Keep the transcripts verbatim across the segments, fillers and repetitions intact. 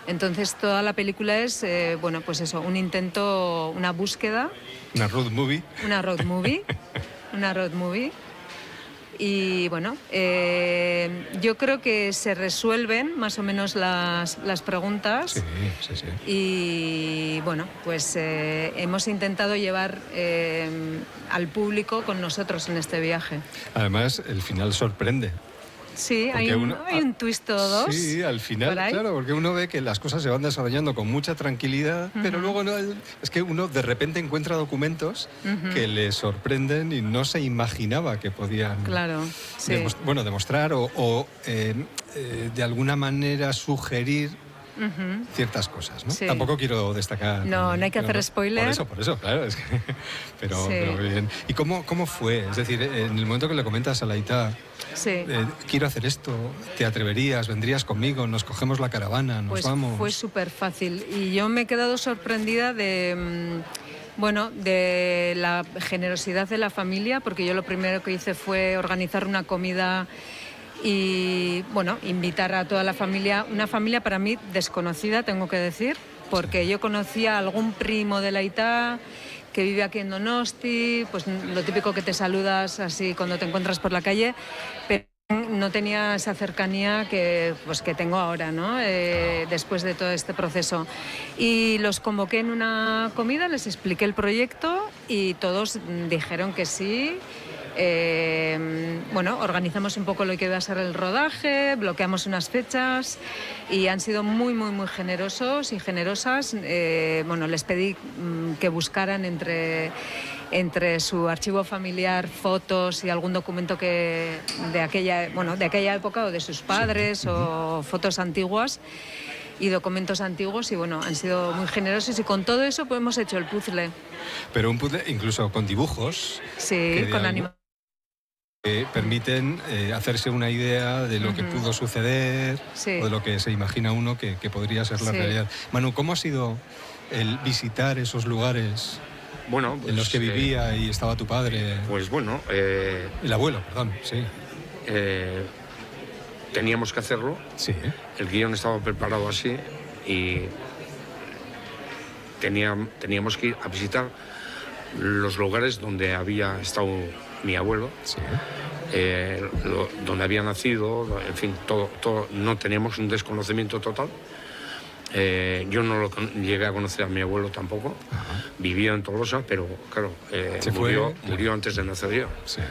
Entonces toda la película es, eh, bueno, pues eso, un intento, una búsqueda. Una road movie. Una road movie, una road movie. Y bueno, eh, yo creo que se resuelven más o menos las, las preguntas. Sí, sí, sí. Y bueno, pues eh, hemos intentado llevar eh, al público con nosotros en este viaje. Además, el final sorprende. Sí, hay un, uno, hay un twist o dos. Sí, al final, claro, porque uno ve que las cosas se van desarrollando con mucha tranquilidad, uh-huh. pero luego no, es que uno de repente encuentra documentos uh-huh. que le sorprenden y no se imaginaba que podían claro, sí. demos, bueno, demostrar o, o eh, eh, de alguna manera sugerir Uh-huh. ciertas cosas, ¿no? Sí. Tampoco quiero destacar... No, no hay que hacer no, spoiler. Por eso, por eso, claro. Es que, pero, sí. pero bien. ¿Y cómo, cómo fue? Es decir, en el momento que le comentas a la Aitá, sí. eh, quiero hacer esto, ¿te atreverías? ¿Vendrías conmigo? ¿Nos cogemos la caravana? ¿Nos pues vamos? Fue súper fácil. Y yo me he quedado sorprendida de... Bueno, de la generosidad de la familia, porque yo lo primero que hice fue organizar una comida... Y, bueno, invitar a toda la familia, una familia para mí desconocida, tengo que decir, porque yo conocía a algún primo de la Aitá que vive aquí en Donosti, pues lo típico que te saludas así cuando te encuentras por la calle, pero no tenía esa cercanía que, pues, que tengo ahora, ¿no? Eh, después de todo este proceso. Y los convoqué en una comida, les expliqué el proyecto y todos dijeron que sí. Eh, bueno, organizamos un poco lo que iba a ser el rodaje, bloqueamos unas fechas y han sido muy, muy, muy generosos y generosas. Eh, bueno, les pedí mm, que buscaran entre, entre su archivo familiar fotos y algún documento que de aquella, bueno, de aquella época o de sus padres, sí. o fotos antiguas y documentos antiguos, y bueno, han sido muy generosos y con todo eso pues hemos hecho el puzzle. Pero un puzzle incluso con dibujos. Sí, con animación. Que permiten eh, hacerse una idea de lo uh-huh. que pudo suceder, sí. o de lo que se imagina uno que, que podría ser la sí. realidad. Manu, ¿cómo ha sido el visitar esos lugares bueno, pues, en los que vivía eh, y estaba tu padre? Pues bueno... Eh, el abuelo, perdón, sí. Eh, teníamos que hacerlo. Sí. El guión estaba preparado así y tenía, teníamos que ir a visitar los lugares donde había estado mi abuelo, sí. eh, lo, donde había nacido, en fin, todo, todo, no teníamos un desconocimiento total. Eh, yo no lo llegué a conocer a mi abuelo tampoco. Ajá. Vivía en Tolosa, pero claro, eh, murió, fue, murió antes de nacer yo. Sí.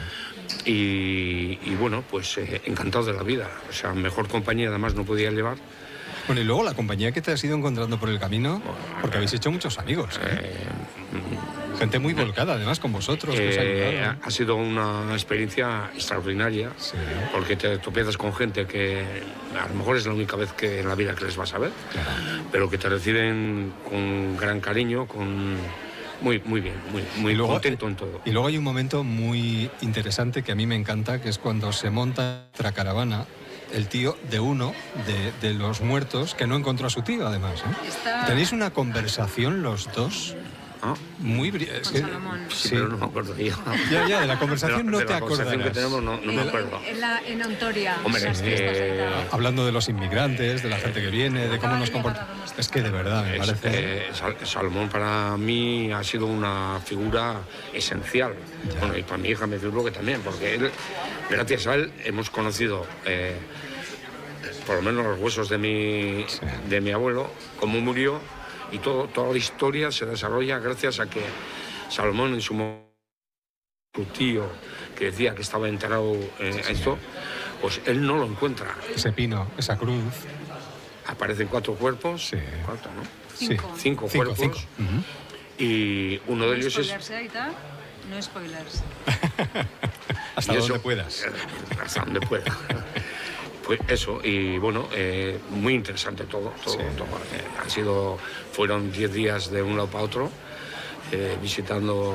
Y, y bueno, pues eh, encantado de la vida. O sea, mejor compañía además no podía llevar. Bueno, y luego la compañía que te has ido encontrando por el camino, porque habéis hecho muchos amigos, ¿eh? Eh, Gente muy volcada, además, con vosotros. Eh, que os ha sido una experiencia extraordinaria, sí. porque te tropiezas con gente que a lo mejor es la única vez que en la vida que les vas a ver, claro. pero que te reciben con gran cariño, con muy, muy bien, muy, muy luego, contento en todo. Y luego hay un momento muy interesante que a mí me encanta, que es cuando se monta otra caravana el tío de uno de, de los muertos que no encontró a su tío, además, ¿eh? Está... ¿Tenéis una conversación los dos? ¿Ah? Muy brillante. Es que, sí, sí, pero no me acuerdo yo. Ya, ya, de la conversación de, no de te la acordarás. que tenemos no, no en, me acuerdo. En, la, en Ontoria. Hombre, sí, eh, hablando de los inmigrantes, de la gente que viene, de cómo nos comportamos. Es que de verdad me es, parece... Eh, Salomón para mí ha sido una figura esencial. Ya. Bueno, y para mi hija me figuro que también, porque él, gracias a él hemos conocido... Eh, por lo menos los huesos de mi, sí. de mi abuelo, cómo murió, y todo, toda la historia se desarrolla gracias a que Salomón en su momento, su tío, que decía que estaba enterrado en sí, esto, pues él no lo encuentra. Ese pino, esa cruz. Aparecen cuatro cuerpos, sí. cuatro, ¿no? Cinco. Sí. Cinco, cinco cuerpos. Cinco. Uh-huh. Y uno de no ellos es... No spoilers. Hasta donde eso, puedas. Hasta donde pueda. Pues eso, y bueno, eh, muy interesante todo, todo, sí. todo. Eh, han sido, fueron diez días de un lado para otro, eh, visitando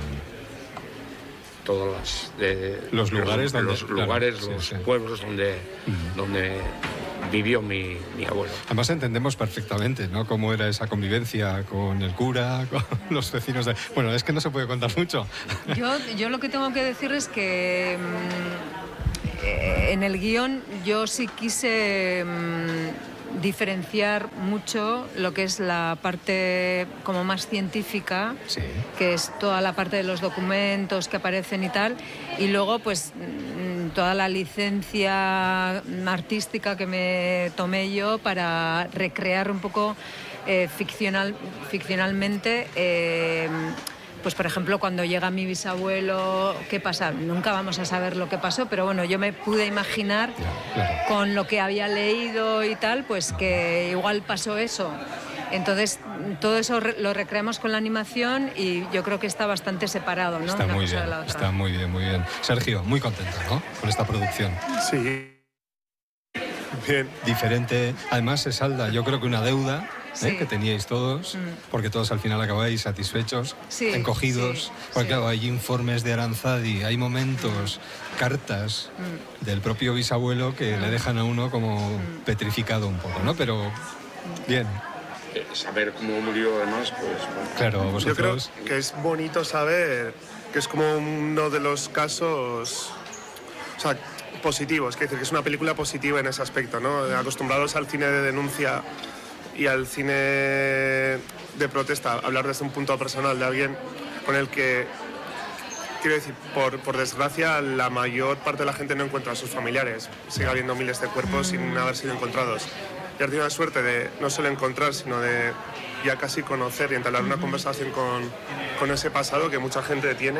mm. todas las... De, los lugares, los, donde, los, lugares, claro, los sí, sí. pueblos donde, mm. donde vivió mi, mi abuelo. Además entendemos perfectamente, ¿no?, cómo era esa convivencia con el cura, con los vecinos de... Bueno, es que no se puede contar mucho. Yo, yo lo que tengo que decir es que... Mmm, en el guión yo sí quise mmm, diferenciar mucho lo que es la parte como más científica, sí. que es toda la parte de los documentos que aparecen y tal, y luego pues toda la licencia artística que me tomé yo para recrear un poco eh, ficcional, ficcionalmente eh, pues por ejemplo cuando llega mi bisabuelo, ¿qué pasa? Nunca vamos a saber lo que pasó, pero bueno, yo me pude imaginar claro, claro. con lo que había leído y tal, pues que igual pasó eso. Entonces, todo eso lo recreamos con la animación y yo creo que está bastante separado, ¿no? Está muy bien, está muy bien, muy bien. Sergio, muy contento, ¿no? Con esta producción. Sí. Bien. Diferente. Además, se salda, yo creo que una deuda sí. ¿eh? que teníais todos, mm. porque todos al final acabáis satisfechos, sí, encogidos. Sí, porque, sí. claro, hay informes de Aranzadi, hay momentos, mm. cartas mm. del propio bisabuelo que mm. le dejan a uno como mm. petrificado un poco, ¿no? Pero, bien. Saber cómo murió además, pues... Bueno. Claro, vosotros... Yo creo que es bonito saber que es como uno de los casos, o sea, positivos, que decir que es una película positiva en ese aspecto, ¿no? Acostumbrados al cine de denuncia y al cine de protesta, hablar desde un punto personal de alguien con el que, quiero decir, por, por desgracia, la mayor parte de la gente no encuentra a sus familiares. Sigue habiendo miles de cuerpos sin haber sido encontrados. Y has tenido la suerte de no solo encontrar, sino de ya casi conocer y entablar una conversación con, con ese pasado que mucha gente tiene,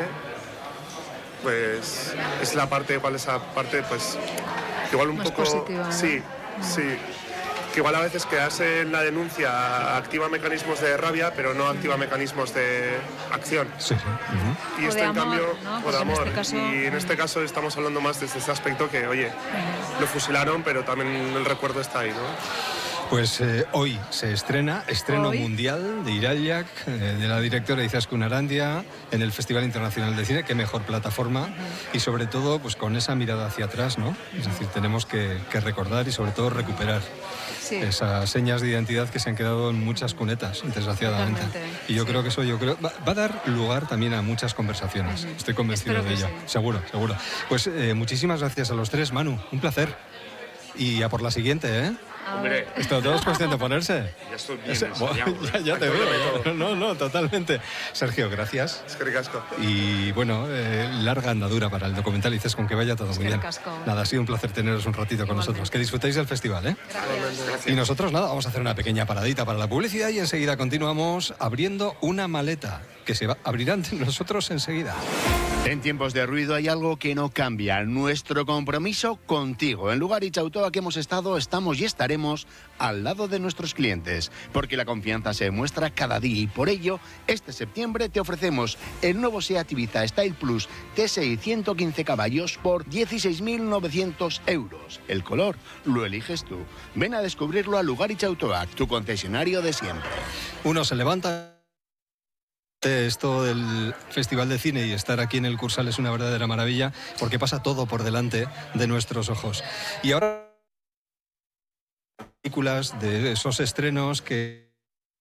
pues es la parte, igual esa parte, pues igual un más poco... positiva, ¿no? Sí, sí. Que igual a veces quedarse en la denuncia activa mecanismos de rabia, pero no activa mecanismos de acción. Sí, sí. Uh-huh. Y esto, en amor, cambio, ¿no? o Pues de amor. En este caso... Y en este caso estamos hablando más desde ese aspecto que, oye, uh-huh. lo fusilaron, pero también el recuerdo está ahí, ¿no? Pues eh, hoy se estrena, estreno ¿Hoy? mundial de Iraiak, eh, de la directora Izaskun Arandia, en el Festival Internacional de Cine. Qué mejor plataforma uh-huh. y sobre todo pues con esa mirada hacia atrás, ¿no? Uh-huh. Es decir, tenemos que, que recordar y sobre todo recuperar sí. esas señas de identidad que se han quedado en muchas cunetas, desgraciadamente. Totalmente. Y yo sí. creo que eso yo creo va, va a dar lugar también a muchas conversaciones. Uh-huh. Estoy convencido Espero de ello. Sí. Seguro, seguro. Pues eh, muchísimas gracias a los tres, Manu. Un placer. Y a por la siguiente, ¿eh? Hombre. Esto todo es cuestión de ponerse. Ya estoy bien Ese, enseñado, ya, ya te veo. No, no, totalmente. Sergio, gracias. Es que ricasco. Y bueno, eh, larga andadura para el documental. Y dices con que vaya todo es muy bien. Nada, ha sido un placer teneros un ratito con nosotros. Que disfrutéis del festival, ¿eh? Gracias. Gracias. Y nosotros nada, vamos a hacer una pequeña paradita para la publicidad y enseguida continuamos abriendo una maleta que se va, abrirá ante nosotros enseguida. En tiempos de ruido hay algo que no cambia, nuestro compromiso contigo. En Lugaritz Autoa que hemos estado, estamos y estaremos al lado de nuestros clientes, porque la confianza se demuestra cada día y por ello, este septiembre te ofrecemos el nuevo SEAT Ibiza Style Plus T S I ciento quince caballos por dieciséis mil novecientos euros. El color lo eliges tú. Ven a descubrirlo a Lugaritz Autoa, tu concesionario de siempre. Uno se levanta... Esto del Festival de Cine y estar aquí en el Cursal es una verdadera maravilla porque pasa todo por delante de nuestros ojos. Y ahora películas de esos estrenos que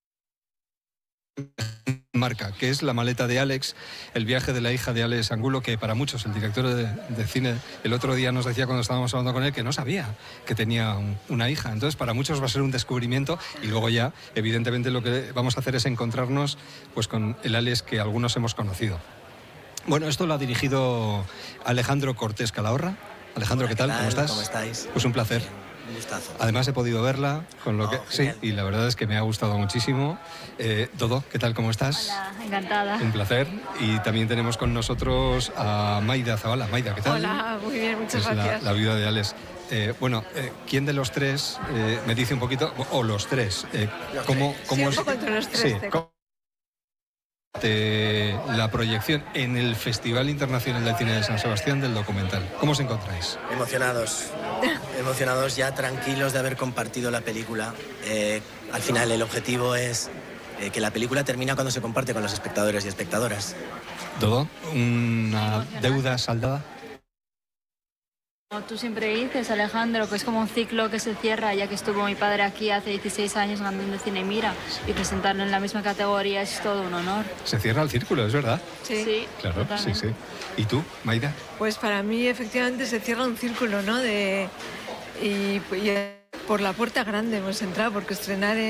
marca, que es La maleta de Alex, el viaje de la hija de Alex Angulo, que para muchos, el director de, de cine, el otro día nos decía cuando estábamos hablando con él que no sabía que tenía un, una hija. Entonces, para muchos va a ser un descubrimiento y luego ya, evidentemente, lo que vamos a hacer es encontrarnos pues, con el Alex que algunos hemos conocido. Bueno, esto lo ha dirigido Alejandro Cortés Calahorra. Alejandro, Hola, ¿qué tal? ¿qué tal? ¿Cómo estás? ¿Cómo estáis? Pues un placer. Un gustazo. Además he podido verla, con lo oh, que genial. sí, y la verdad es que me ha gustado muchísimo. Eh, Dodo, ¿qué tal? ¿Cómo estás? Hola, encantada. Un placer. Y también tenemos con nosotros a Maida Zabala. Maida, ¿qué tal? Hola, muy bien, muchas es gracias. La, la viuda de Alex. Eh, bueno, eh, ¿quién de los tres eh, me dice un poquito, o los tres, eh, cómo, cómo sí, es? Un poco entre los tres. Sí, ¿cómo de la proyección en el Festival Internacional de Cine de San Sebastián del documental? ¿Cómo os encontráis? Emocionados, emocionados ya, tranquilos de haber compartido la película. Eh, al final el objetivo es eh, que la película termina cuando se comparte con los espectadores y espectadoras. ¿Todo? ¿Una deuda saldada? Como tú siempre dices, Alejandro, que es como un ciclo que se cierra, ya que estuvo mi padre aquí hace dieciséis años ganando el Cine Mira, y presentarlo en la misma categoría es todo un honor. Se cierra el círculo, ¿es verdad? Sí, sí, claro, totalmente. sí, sí. ¿Y tú, Maida? Pues para mí efectivamente se cierra un círculo, ¿no? De, y, y Por la puerta grande hemos entrado, porque estrenar en